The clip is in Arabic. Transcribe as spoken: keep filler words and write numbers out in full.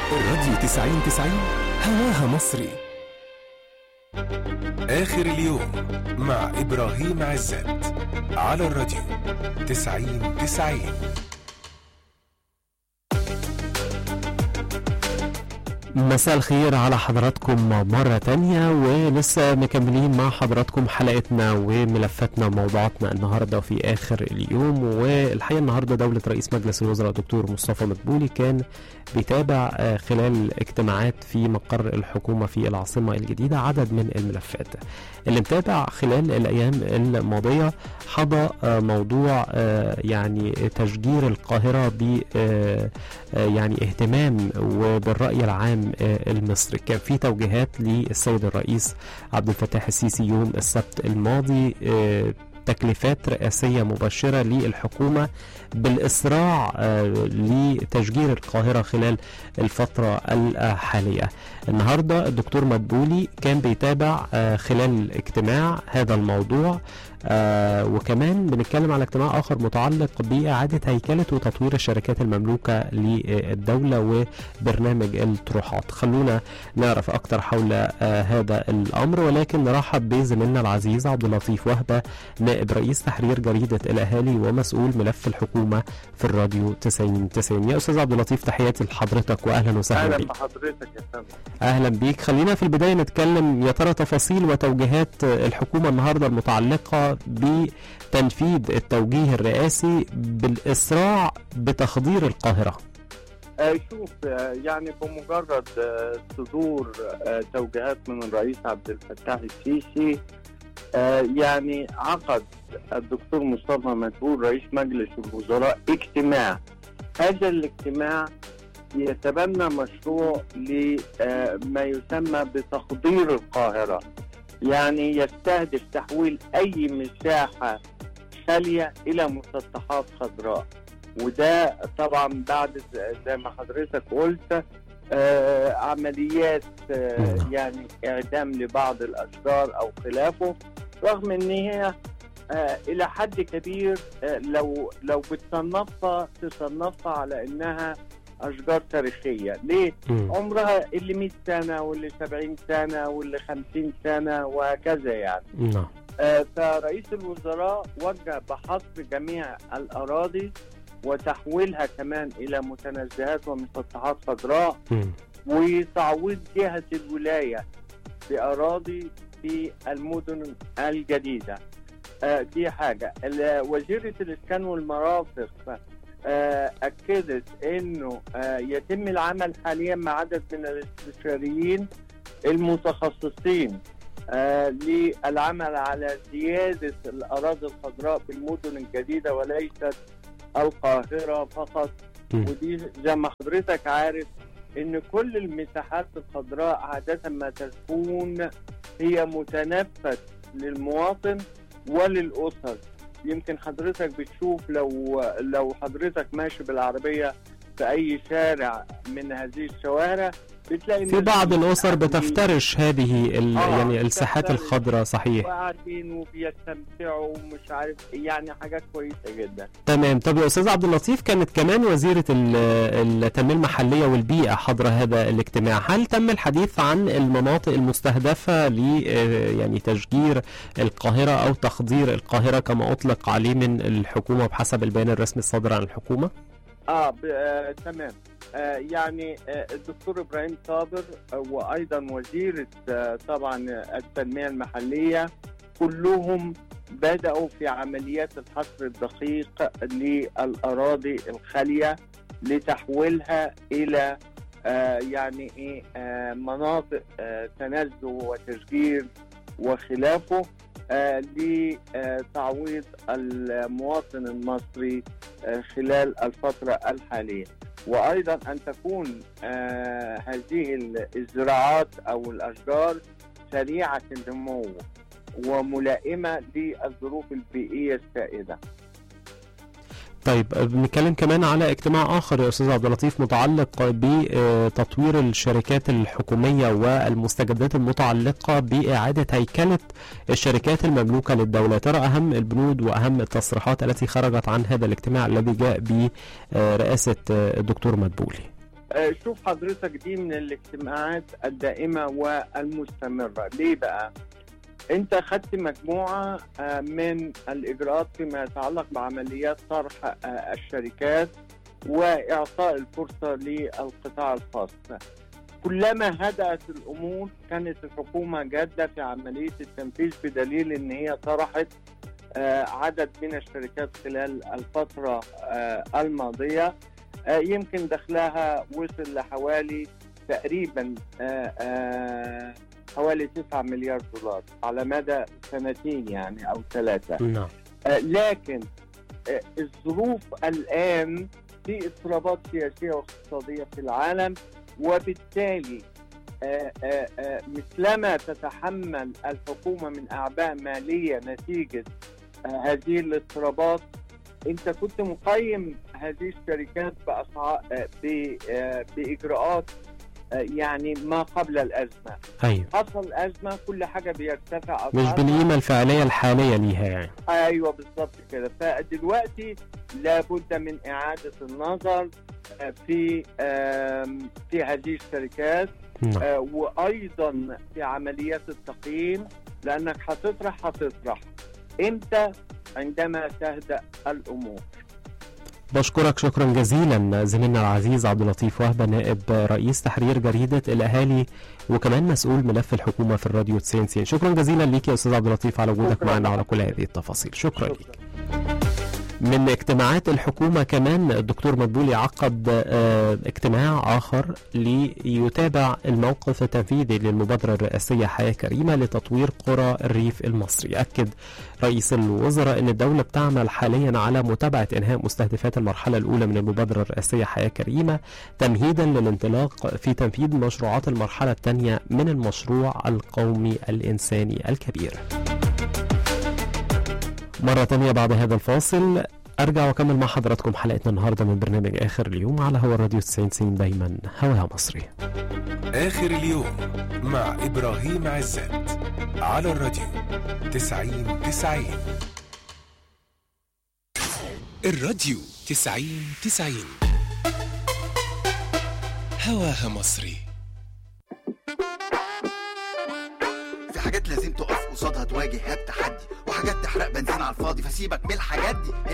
الراديو تسعين تسعين هواها مصري. آخر اليوم مع إبراهيم عزت على الراديو تسعين تسعين. مساء الخير على حضراتكم مرة تانية، ولسه مكملين مع حضراتكم حلقتنا وملفاتنا وموضوعاتنا النهاردة في آخر اليوم. والحقيقة النهاردة دولة رئيس مجلس الوزراء دكتور مصطفى مدبولي كان بيتابع خلال اجتماعات في مقر الحكومة في العاصمة الجديدة عدد من الملفات. اللي متابع خلال الأيام الماضية حظى موضوع يعني تشجير القاهرة ب يعني اهتمام وبالرأي العام المصري. كان في توجيهات للسيد الرئيس عبد الفتاح السيسي يوم السبت الماضي، تكليفات رئاسية مباشرة للحكومة بالإسراع لتشجير القاهرة خلال الفترة الحالية. النهاردة الدكتور مدبولي كان بيتابع خلال اجتماع هذا الموضوع، آه وكمان بنتكلم على اجتماع آخر متعلق بإعادة هيكلة وتطوير الشركات المملوكة للدولة وبرنامج الطروحات. خلونا نعرف أكتر حول آه هذا الأمر، ولكن نرحب بزميلنا العزيز عبد اللطيف وهبة نائب رئيس تحرير جريدة الأهالي ومسؤول ملف الحكومة في الراديو تسعين تسعين. يا أستاذ عبد اللطيف، تحياتي لحضرتك وأهلا وسهلا بيك. أهلا بحضرتك يا فندم. أهلا بيك. خلينا في البداية نتكلم يا ترى تفاصيل وتوجيهات الحكومة النهاردة المتعلقة بتنفيذ التوجيه الرئاسي بالإسراع بتخدير القاهرة. آه شوف آه يعني بمجرد آه صدور آه توجيهات من الرئيس عبد الفتاح السيسي، آه يعني عقد الدكتور مصطفى مدبولي رئيس مجلس الوزراء اجتماع. هذا الاجتماع يتبنى مشروع لما يسمى بتخدير القاهرة، يعني يستهدف تحويل أي مساحة خالية إلى مسطحات خضراء. وده طبعا بعد زي ما حضرتك قلت آه عمليات آه يعني إعدام لبعض الأشجار أو خلافه، رغم أن هي آه إلى حد كبير آه لو لو بتصنفها تصنفها على أنها أشجار تاريخية. ليه؟ م. عمرها اللي مئة سنة واللي سبعين سنة واللي خمسين سنة وهكذا يعني. م. آه فرئيس الوزراء وجه بحصر جميع الأراضي وتحويلها كمان إلى متنزهات ومسطحات خضراء، وتعويض جهة الولاية بأراضي في المدن الجديدة. آه دي حاجة. وزيرة الإسكان والمرافق أكدت أنه يتم العمل حاليا مع عدد من الاستشاريين المتخصصين للعمل على زيادة الأراضي الخضراء في المدن الجديدة وليست القاهرة فقط. ودي زي ما حضرتك عارف أن كل المساحات الخضراء عادة ما تكون هي متنفس للمواطن وللأسر. يمكن حضرتك بتشوف لو لو حضرتك ماشي بالعربية في أي شارع من هذه الشوارع بتلاقي في بعض الأسر بتفترش هذه آه يعني الساحات الخضراء. صحيح، وقاعدين وبيستمتعوا ومش عارف يعني حاجات كويسة جدا. تمام. طب يا أستاذ عبد اللطيف، كانت كمان وزيرة التنمية المحلية والبيئة حضر هذا الاجتماع. هل تم الحديث عن المناطق المستهدفة ل يعني تشجير القاهرة أو تخدير القاهرة كما أطلق عليه من الحكومة بحسب البيان الرسمي الصادر عن الحكومة؟ آه, آه تمام. آه يعني آه الدكتور إبراهيم صابر آه وأيضا وزيرة آه طبعا التنمية المحلية كلهم بدأوا في عمليات الحصر الدقيق للأراضي الخالية لتحويلها إلى آه يعني إيه آه مناطق آه تنزه وتشجير وخلافه، آه لتعويض المواطن المصري آه خلال الفترة الحالية. وأيضا أن تكون آه هذه الزراعات أو الأشجار سريعة النمو وملائمة للظروف البيئية السائدة. طيب بنتكلم كمان على اجتماع آخر يا أستاذ عبد اللطيف متعلق بتطوير الشركات الحكومية والمستجدات المتعلقة بإعادة هيكلة الشركات المملوكة للدولة. ترى أهم البنود وأهم التصريحات التي خرجت عن هذا الاجتماع الذي جاء برئاسة الدكتور مدبولي. شوف حضرتك، دي من الاجتماعات الدائمة والمستمرة. ليه بقى؟ انت خدت مجموعة من الإجراءات فيما يتعلق بعمليات طرح الشركات وإعطاء الفرصة للقطاع الخاص. كلما هدأت الأمور كانت الحكومة جادة في عملية التنفيذ، بدليل أن هي طرحت عدد من الشركات خلال الفترة الماضية، يمكن دخلها وصل لحوالي تقريبا حوالي تسعة مليار دولار على مدى سنتين يعني أو ثلاثة. نعم. لكن الظروف الآن في اضطرابات سياسية واقتصادية في العالم، وبالتالي مثلما تتحمل الحكومة من أعباء مالية نتيجة هذه الاضطرابات، انت كنت مقيم هذه الشركات بأسعار بإجراءات يعني ما قبل الأزمة. أيوة. حصل أزمة كل حاجة بيرتفع أسعارها، مش بالقيمة الفعلية الحالية ليها يعني. أيوة بالضبط كده. فدلوقتي لابد من إعادة النظر في في هذه الشركات. نعم. وأيضا في عمليات التقييم، لأنك هتطرح هتطرح إمتى؟ عندما تهدأ الأمور. بشكرك شكرا جزيلا زميلنا العزيز عبد اللطيف وهبة، نائب رئيس تحرير جريدة الأهالي وكمان مسؤول ملف الحكومة في الراديو تسعين تسعين. شكرا جزيلا ليك يا أستاذ عبد اللطيف على وجودك معنا وعلى كل هذه التفاصيل. شكرا, شكرا. ليك. من اجتماعات الحكومة كمان الدكتور مدبولي عقد اجتماع آخر ليتابع الموقف التنفيذي للمبادرة الرئاسية حياة كريمة لتطوير قرى الريف المصري. أكد رئيس الوزراء أن الدولة بتعمل حاليا على متابعة إنهاء مستهدفات المرحلة الأولى من المبادرة الرئاسية حياة كريمة تمهيدا للانطلاق في تنفيذ مشروعات المرحلة الثانية من المشروع القومي الإنساني الكبير. مرة تانية بعد هذا الفاصل أرجع وأكمل مع حضراتكم حلقتنا النهاردة من برنامج آخر اليوم على هوا الراديو تسعين تسعين، دايما هواها مصري. آخر اليوم مع إبراهيم عزت على الراديو تسعين تسعين. الراديو تسعين تسعين هواها مصري. في حاجات لازم تقف قصادها تواجه التحدي، وحاجات تحرق بنزين على الفاضي، فسيبك من الحاجات دي.